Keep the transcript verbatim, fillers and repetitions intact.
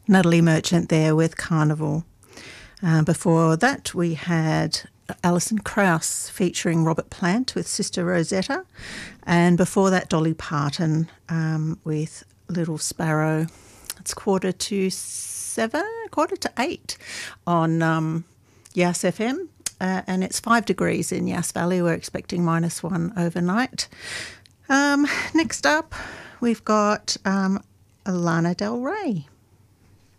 Natalie Merchant there with Carnival. Uh, before that, we had Alison Krauss featuring Robert Plant with Sister Rosetta. And before that, Dolly Parton um, with Little Sparrow. It's quarter to seven, quarter to eight on um, Yass F M. Uh, and it's five degrees in Yass Valley. We're expecting minus one overnight. Um, next up, we've got um, Lana Del Rey.